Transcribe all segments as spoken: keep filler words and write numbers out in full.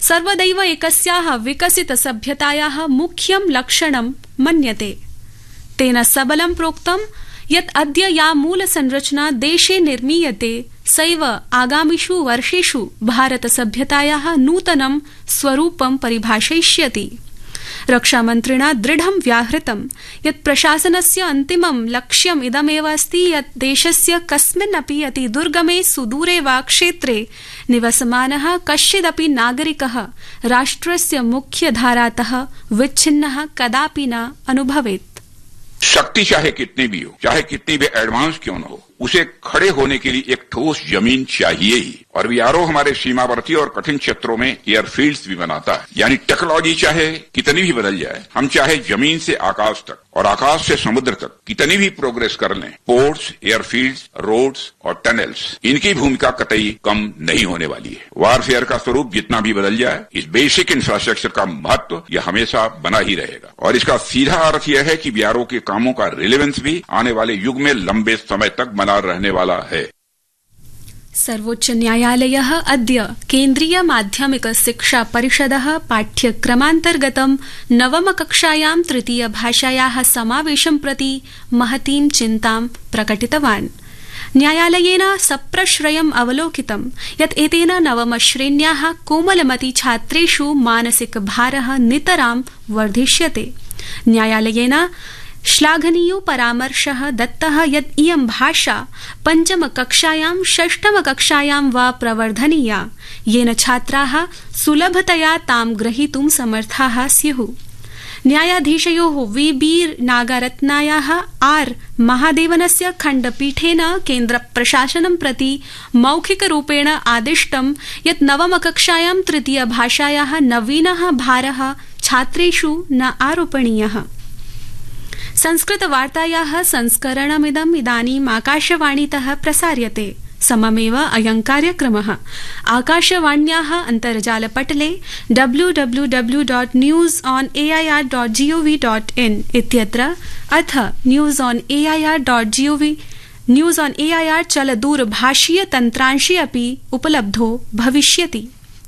सर्वदैव एकस्याः विकसितसभ्यतायाः मुख्यं लक्षणं मन्यते। तेन सबलं प्रोक्तं यत् अद्य या मूलसंरचना देशे निर्मीयते सैव आगामिषु वर्षेषु भारतसभ्यतायाः नूतनं स्वरूपं परिभाषयिष्यति। रक्षामन्त्रिणा दृढं व्याहृतं यत् प्रशासनस्य अन्तिमं लक्ष्यम् इदमेव अस्ति यत् देशस्य कस्मिन्नपि अति दुर्गमे सुदूरे वा क्षेत्रे निवसमानः कश्चिदपि नागरिकः राष्ट्रस्य मुख्यधारातः विच्छिन्नः कदापि न अनुभवेत्। शक्ति चाहे कितनी भी हो, चाहे कितनी भी एडवांस क्यों न हो, उसे खड़े होने के लिए एक ठोस जमीन चाहिए ही। और बीआरओ हमारे सीमावर्ती और कठिन क्षेत्रों में एयरफील्ड्स भी बनाता है। यानी टेक्नोलॉजी चाहे कितनी भी बदल जाए, हम चाहे जमीन से आकाश तक और आकाश से समुद्र तक कितनी भी प्रोग्रेस कर लें, पोर्ट्स, एयरफील्ड्स, रोड्स और टनल्स, इनकी भूमिका कतई कम नहीं होने वाली है। वारफेयर का स्वरूप जितना भी बदल जाए, इस बेसिक इंफ्रास्ट्रक्चर का महत्व यह हमेशा बना ही रहेगा। और इसका सीधा अर्थ यह है कि बीआरओ के कामों का रिलेवेंस भी आने वाले युग में लंबे समय तक बना रहने वाला है। सर्वोच्च न्यायालयः अद्य केन्द्रीय माध्यमिक शिक्षा परिषदः पाठ्यक्रमान्तर्गतं नवमकक्षायां तृतीय भाषायाः समावेशं प्रति महतीं चिन्तां प्रकटितवान्। न्यायालयेन सप्रश्रयम् अवलोकितं यत् एतेन नवमश्रेण्याः कोमलमती छात्रेषु मानसिक भारः नितरां वर्धिष्यते। न्यायालयेन श्लाघनीयो परामर्शः दत्तः यत् इयं भाषा पञ्चमकक्षायां षष्ठमकक्षायां वा प्रवर्धनीया, येन छात्राः सुलभतया तां ग्रहीतुं समर्थाः स्युः। न्यायाधीशयोः वी बी नागरत्नायाः आर महादेवनस्य खण्डपीठेन केन्द्रप्रशासनं प्रति मौखिकरूपेण आदिष्टं यत् नवमकक्षायां तृतीयभाषायाः नवीनः भारः छात्रेषु न आरोपणीयः। संस्कृतवार्तायाः संस्करणमिदम् इदानीम् आकाशवाणीतः प्रसार्यते। सममेव अयं कार्यक्रमः आकाशवाण्याः अन्तर्जालपटले W W W dot news on A I R dot gov dot in इत्यत्र अथ news on A I R dot gov news on A I R चलदूरभाषीय तन्त्रांशे अपि उपलब्धो भविष्यति।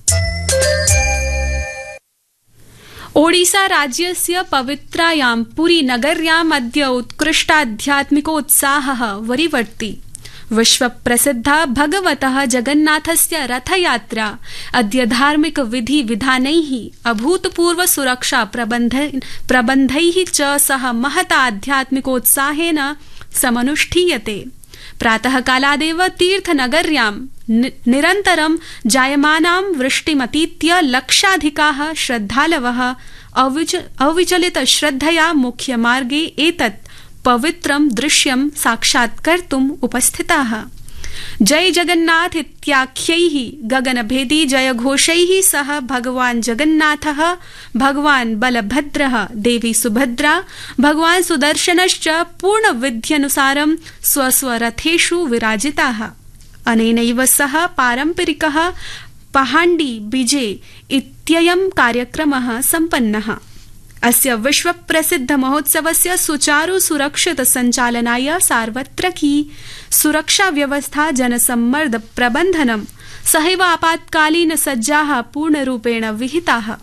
ओडिसा राज्यस्य पवित्रायां पुरी नगर्याम् अद्य उत्कृष्टाध्यात्मिकोत्साहः वरीवर्ति। विश्वप्रसिद्धा भगवतः जगन्नाथस्य रथयात्रा अद्य धार्मिक विधि विधानैः अभूतपूर्व सुरक्षा प्रबन्धैः च सह महता आध्यात्मिकोत्साहेन समनुष्ठीयते। प्रातः कालादेव तीर्थनगर्यां निरन्तरं जायमानां वृष्टिमतीत्य लक्षाधिकाः श्रद्धालवः अविचलित श्रद्धया मुख्यमार्गे एतत् पवित्रं दृश्यं साक्षात्कर्तुम् उपस्थिताः। जय जगन्नाथ इत्याख्यैः गगनभेदी जयघोषैः सह भगवान् जगन्नाथः, भगवान् बलभद्रः, देवी सुभद्रा, भगवान् सुदर्शनश्च पूर्णविध्यनुसारं स्वस्वरथेषु विराजिताः। अनेनैव सह पारम्परिकः पहाण्डी बीजे इत्ययं कार्यक्रमः सम्पन्नः। अस्य विश्वप्रसिद्ध महोत्सवस्य सुचारु सुरक्षित सञ्चालनाय सार्वत्रकी सुरक्षा व्यवस्था, जनसम्मर्द प्रबन्धनं सहैव आपातकालीन सज्जाः पूर्णरूपेण विहिताः।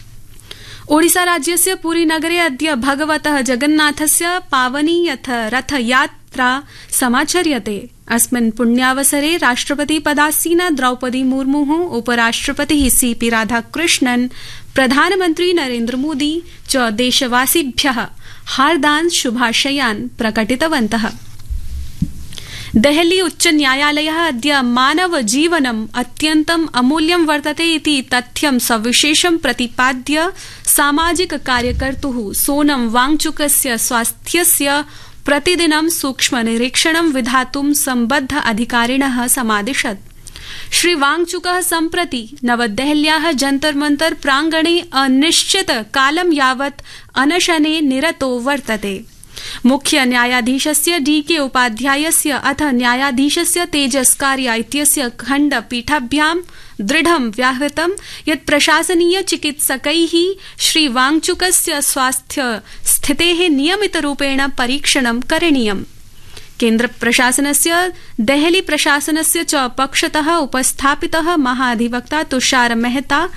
ओडिसा राज्यस्य पुरी नगरे अद्य भगवतः जगन्नाथस्य पावनी यथ रथयात्रा समाचर्यते। अस्मिन् पुण्यावसरे राष्ट्रपति पदासीना द्रौपदी मुर्मुः, उपराष्ट्रपतिः सी पी राधाकृष्णन्, प्रधानमन्त्री नरेन्द्र मोदी च देशवासिभ्यः हार्दान् शुभाशयान् प्रकटितवन्तः। देहली उच्च न्यायालयः अद्य मानव जीवनम् अत्यन्तम् अमूल्यं वर्तते इति तथ्यं सविशेषं प्रतिपाद्य सामाजिक कार्यकर्तुः सोनम वांगचुकस्य स्वास्थ्यस्य प्रतिदिनं सूक्ष्म निरीक्षणं विधातुं सम्बद्ध अधिकारिणः समादिशत्। श्री वांगचुकः सम्प्रति नवदेहल्याः जन्तर मंतर प्रांगणे अनिश्चित कालं यावत् अनशने निरतो वर्तते। मुख्य न्यायाधीशस्य डी के उपाध्यायस्य अथ न्यायाधीशस्य तेजस्कार्या इत्यस्य खण्डपीठाभ्यां दृढं व्याहृतं यत् प्रशासनीय चिकित्सकैः श्री वांगचुकस्य स्वास्थ्य स्थितेः नियमितरूपेण परीक्षणं करणीयम्। केन्द्र प्रशासनस्य देहली प्रशासनस्य च पक्षतः उपस्थापितः महाधिवक्ता तुषार मेहता